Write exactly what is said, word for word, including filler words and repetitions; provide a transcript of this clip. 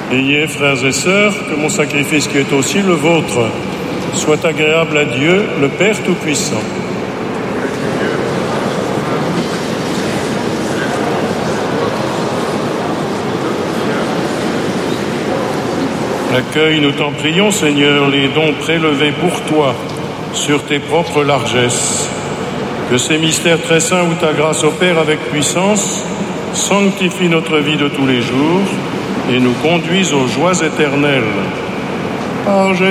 Ayez, frères et sœurs, que mon sacrifice qui est aussi le vôtre soit agréable à Dieu, le Père Tout-Puissant. Accueille, nous t'en prions, Seigneur, les dons prélevés pour toi sur tes propres largesses. Que ces mystères très saints où ta grâce opère avec puissance sanctifient notre vie de tous les jours et nous conduisent aux joies éternelles. Par